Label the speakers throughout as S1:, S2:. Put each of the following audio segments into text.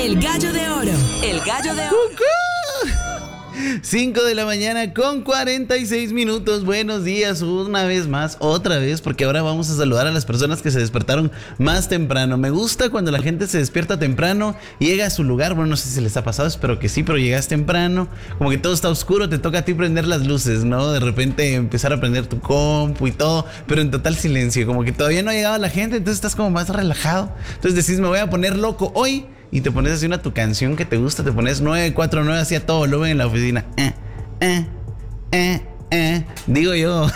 S1: El gallo de oro. El gallo de oro.
S2: 5 de la mañana con 46 minutos. Buenos días una vez más, otra vez, porque ahora vamos a saludar a las personas que se despertaron más temprano. Me gusta cuando la gente se despierta temprano y llega a su lugar. Bueno, no sé si les ha pasado, espero que sí, pero llegas temprano, como que todo está oscuro, te toca a ti prender las luces, ¿no? De repente empezar a prender tu compu y todo, pero en total silencio, como que todavía no ha llegado la gente, entonces estás como más relajado. Entonces decís, me voy a poner loco hoy. Y te pones así tu canción que te gusta, te pones 949 así a todo volumen en la oficina. Digo yo.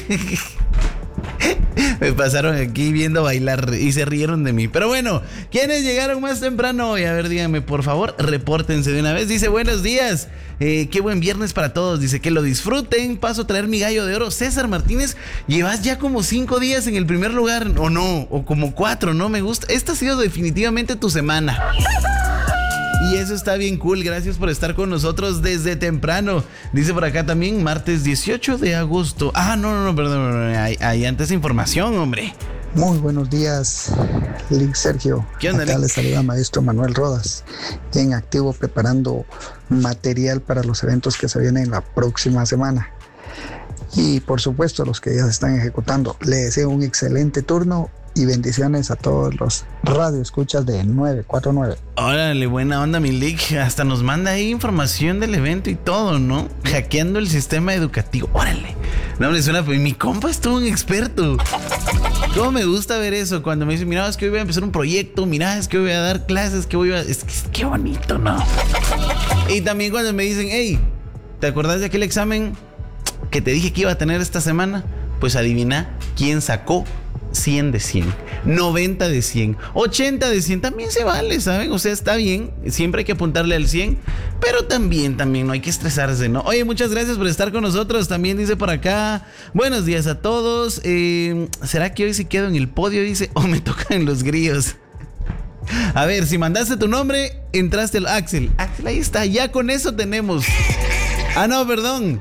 S2: Me pasaron aquí viendo bailar y se rieron de mí. Pero bueno, ¿quiénes llegaron más temprano hoy? A ver, díganme, por favor, repórtense de una vez. Dice, buenos días, qué buen viernes para todos. Dice, que lo disfruten, paso a traer mi gallo de oro. César Martínez, llevas ya como 5 días en el primer lugar, o no, o como 4, ¿no? Me gusta. Esta ha sido definitivamente tu semana. Y eso está bien cool, gracias por estar con nosotros desde temprano. Dice por acá también, martes 18 de agosto. No, perdón, hay antes información, hombre.
S3: Muy buenos días, Link Sergio.
S2: ¿Qué onda,
S3: acá
S2: Link?
S3: les saluda maestro Manuel Rodas, en activo preparando material para los eventos que se vienen la próxima semana. Y por supuesto, los que ya se están ejecutando, les deseo un excelente turno y bendiciones a todos los radioescuchas de 949.
S2: Órale, buena onda, mi Lick. Hasta nos manda ahí información del evento y todo, ¿no? Hackeando el sistema educativo. Órale. No, me suena, pues mi compa es todo un experto. ¿Cómo me gusta ver eso? Cuando me dicen, mira, es que hoy voy a empezar un proyecto, mira, es que hoy voy a dar clases, que voy a... Es que qué bonito, ¿no? Y también cuando me dicen, hey, ¿te acordás de aquel examen que te dije que iba a tener esta semana? Pues adivina quién sacó 100 de 100, 90 de 100, 80 de 100, también se vale, ¿saben? O sea, está bien, siempre hay que apuntarle al 100, pero también no hay que estresarse, ¿no? Oye, muchas gracias por estar con nosotros. También dice por acá, buenos días a todos. ¿Será que hoy sí quedo en el podio? Dice, o me tocan los grillos. A ver, si mandaste tu nombre, entraste al Axel, ahí está, ya con eso tenemos. No, perdón.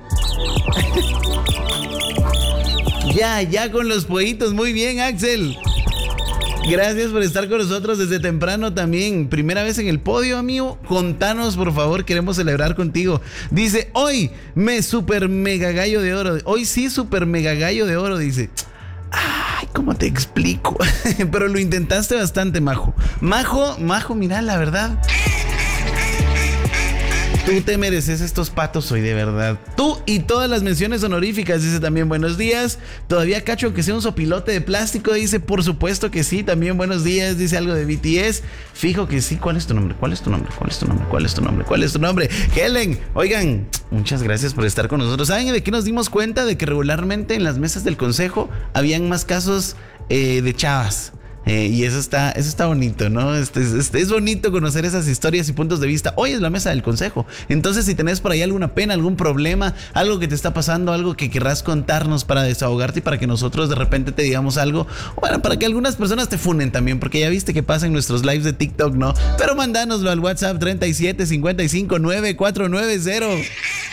S2: Ya con los pollitos. Muy bien, Axel. Gracias por estar con nosotros desde temprano también. Primera vez en el podio, amigo. Contanos, por favor, queremos celebrar contigo. Dice, hoy me super mega gallo de oro. Hoy sí, super mega gallo de oro, dice. Ay, ¿cómo te explico? Pero lo intentaste bastante, Majo. Majo, mira, la verdad, tú te mereces estos patos hoy, de verdad. Tú y todas las menciones honoríficas. Dice también, buenos días. Todavía cacho aunque sea un sopilote de plástico. Dice, por supuesto que sí. También buenos días. Dice algo de BTS. Fijo que sí. ¿Cuál es tu nombre? Helen, oigan, muchas gracias por estar con nosotros. ¿Saben de qué nos dimos cuenta? De que regularmente en las mesas del consejo habían más casos de chavas. Y eso está bonito, ¿no? Es bonito conocer esas historias y puntos de vista. Hoy es la mesa del consejo. Entonces, si tenés por ahí alguna pena, algún problema, algo que te está pasando, algo que querrás contarnos para desahogarte y para que nosotros de repente te digamos algo, bueno, para que algunas personas te funen también, porque ya viste que pasa en nuestros lives de TikTok, ¿no? Pero mandánoslo al WhatsApp 37 55 9490.